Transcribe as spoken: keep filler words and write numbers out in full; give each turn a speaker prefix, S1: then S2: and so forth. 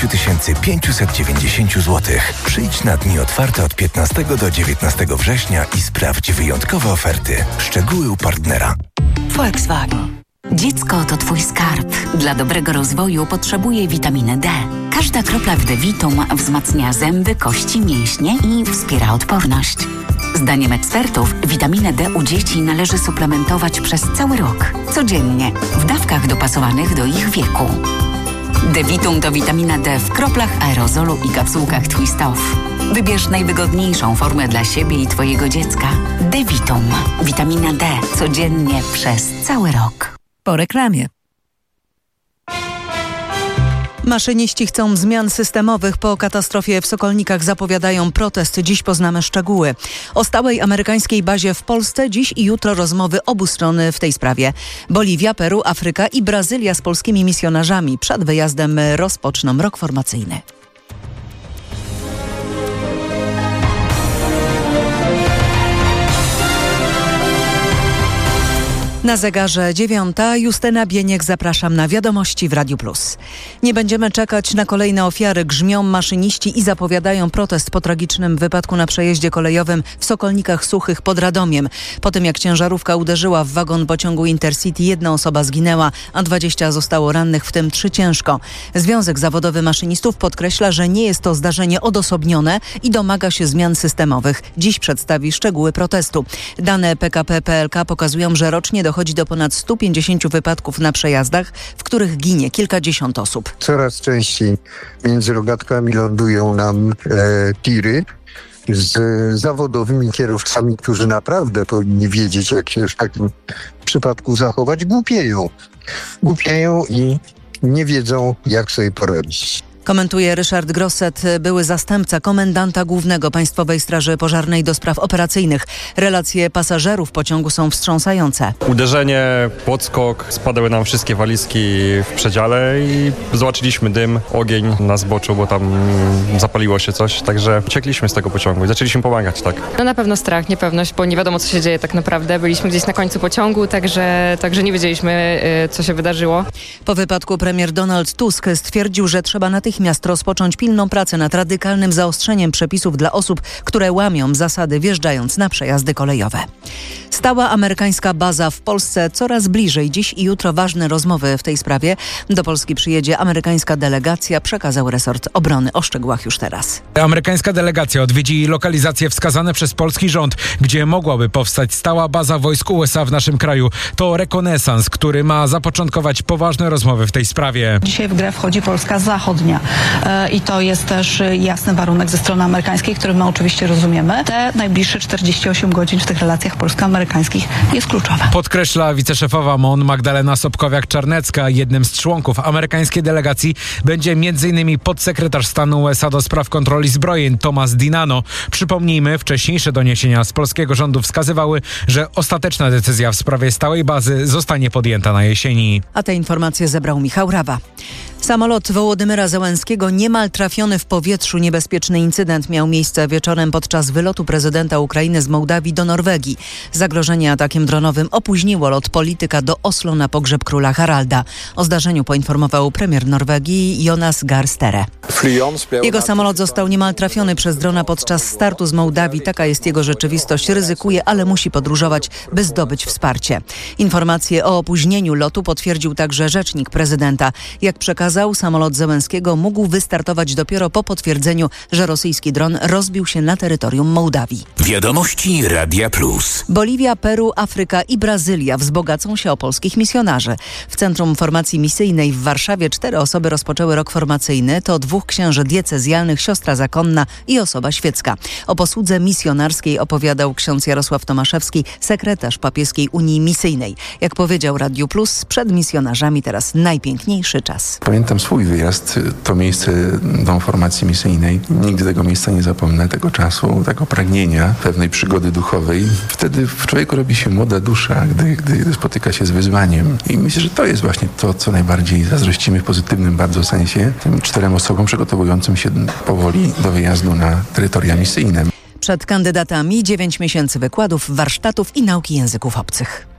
S1: pięć tysięcy pięćset dziewięćdziesiąt złotych. Przyjdź na dni otwarte od piętnastego do dziewiętnastego września i sprawdź wyjątkowe oferty. Szczegóły u partnera.
S2: Volkswagen. Dziecko to Twój skarb. Dla dobrego rozwoju potrzebuje witaminy D. Każda kropla w D-Vitum wzmacnia zęby, kości, mięśnie i wspiera odporność. Zdaniem ekspertów witaminę D u dzieci należy suplementować przez cały rok, codziennie, w dawkach dopasowanych do ich wieku. D-Vitum to witamina D w kroplach aerozolu i kapsułkach Twist Off. Wybierz najwygodniejszą formę dla siebie i Twojego dziecka. D-Vitum. Witamina D codziennie przez cały rok.
S3: Po reklamie. Maszyniści chcą zmian systemowych. Po katastrofie w Sokolnikach zapowiadają protest. Dziś poznamy szczegóły. O stałej amerykańskiej bazie w Polsce dziś i jutro rozmowy obu stron w tej sprawie. Boliwia, Peru, Afryka i Brazylia z polskimi misjonarzami. Przed wyjazdem rozpoczną rok formacyjny. Na zegarze dziewiąta. Justyna Bieniek, zapraszam na wiadomości w Radiu Plus. Nie będziemy czekać na kolejne ofiary. Grzmią maszyniści i zapowiadają protest po tragicznym wypadku na przejeździe kolejowym w Sokolnikach Suchych pod Radomiem. Po tym jak ciężarówka uderzyła w wagon pociągu Intercity, jedna osoba zginęła, a dwadzieścia zostało rannych, w tym trzy ciężko. Związek Zawodowy Maszynistów podkreśla, że nie jest to zdarzenie odosobnione i domaga się zmian systemowych. Dziś przedstawi szczegóły protestu. Dane P K P kropka P L K pokazują, że rocznie dochodzi Dochodzi do ponad stu pięćdziesięciu wypadków na przejazdach, w których ginie kilkadziesiąt osób.
S4: Coraz częściej między rogatkami lądują nam e, tiry z zawodowymi kierowcami, którzy naprawdę powinni wiedzieć, jak się w takim przypadku zachować. Głupieją. Głupieją i nie wiedzą, jak sobie poradzić.
S3: Komentuje Ryszard Grosset, były zastępca komendanta głównego Państwowej Straży Pożarnej do spraw operacyjnych. Relacje pasażerów pociągu są wstrząsające.
S5: Uderzenie, podskok, spadały nam wszystkie walizki w przedziale i zobaczyliśmy dym, ogień na zboczu, bo tam zapaliło się coś, także uciekliśmy z tego pociągu i zaczęliśmy pomagać, tak.
S6: No na pewno strach, niepewność, bo nie wiadomo, co się dzieje tak naprawdę. Byliśmy gdzieś na końcu pociągu, także, także nie wiedzieliśmy, co się wydarzyło.
S3: Po wypadku premier Donald Tusk stwierdził, że trzeba natychmiast Natychmiast rozpocząć pilną pracę nad radykalnym zaostrzeniem przepisów dla osób, które łamią zasady, wjeżdżając na przejazdy kolejowe. Stała amerykańska baza w Polsce coraz bliżej. Dziś i jutro ważne rozmowy w tej sprawie. Do Polski przyjedzie amerykańska delegacja, przekazał resort obrony. O szczegółach już teraz.
S7: Amerykańska delegacja odwiedzi lokalizacje wskazane przez polski rząd, gdzie mogłaby powstać stała baza wojsk U S A w naszym kraju. To rekonesans, który ma zapoczątkować poważne rozmowy w tej sprawie.
S8: Dzisiaj w grę wchodzi Polska zachodnia. I to jest też jasny warunek ze strony amerykańskiej, który my oczywiście rozumiemy. Te najbliższe czterdzieści osiem godzin w tych relacjach polsko-amerykańskich jest kluczowe.
S7: Podkreśla wiceszefowa M O N Magdalena Sobkowiak-Czarnecka. Jednym z członków amerykańskiej delegacji będzie m.in. podsekretarz stanu U S A do spraw kontroli zbrojeń Thomas Dinano. Przypomnijmy, wcześniejsze doniesienia z polskiego rządu wskazywały, że ostateczna decyzja w sprawie stałej bazy zostanie podjęta na jesieni.
S3: A te informacje zebrał Michał Rawa. Samolot Wołodymyra Zełenskiego niemal trafiony w powietrzu. Niebezpieczny incydent miał miejsce wieczorem podczas wylotu prezydenta Ukrainy z Mołdawii do Norwegii. Zagrożenie atakiem dronowym opóźniło lot polityka do Oslo na pogrzeb króla Haralda. O zdarzeniu poinformował premier Norwegii Jonas Gahr Støre. Jego samolot został niemal trafiony przez drona podczas startu z Mołdawii. Taka jest jego rzeczywistość. Ryzykuje, ale musi podróżować, by zdobyć wsparcie. Informacje o opóźnieniu lotu potwierdził także rzecznik prezydenta. Jak przekazał, samolot Zełenskiego mógł wystartować dopiero po potwierdzeniu, że rosyjski dron rozbił się na terytorium Mołdawii.
S1: Wiadomości Radia Plus.
S3: Boliwia, Peru, Afryka i Brazylia wzbogacą się o polskich misjonarzy. W Centrum Formacji Misyjnej w Warszawie cztery osoby rozpoczęły rok formacyjny. To dwóch księży diecezjalnych, siostra zakonna i osoba świecka. O posłudze misjonarskiej opowiadał ksiądz Jarosław Tomaszewski, sekretarz Papieskiej Unii Misyjnej. Jak powiedział Radiu Plus, przed misjonarzami teraz najpiękniejszy czas.
S9: Pamiętam swój wyjazd, to miejsce Dom Formacji Misyjnej. Nigdy tego miejsca nie zapomnę, tego czasu, tego pragnienia, pewnej przygody duchowej. Wtedy w człowieku robi się młoda dusza, gdy, gdy spotyka się z wyzwaniem. I myślę, że to jest właśnie to, co najbardziej zazdrościmy w pozytywnym bardzo sensie tym czterem osobom przygotowującym się powoli do wyjazdu na terytoria misyjne.
S3: Przed kandydatami dziewięć miesięcy wykładów, warsztatów i nauki języków obcych.